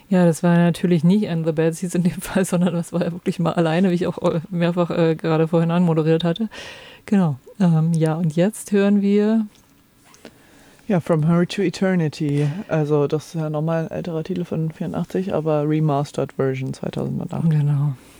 Ja, das war natürlich nicht And the Bad Seeds in dem Fall, sondern das war ja wirklich mal alleine, wie ich auch mehrfach gerade vorhin anmoderiert hatte. Genau. Ja, und jetzt hören wir. Ja, From Her to Eternity. Also das ist ja nochmal ein älterer Titel von 84, aber Remastered Version 2008. Genau.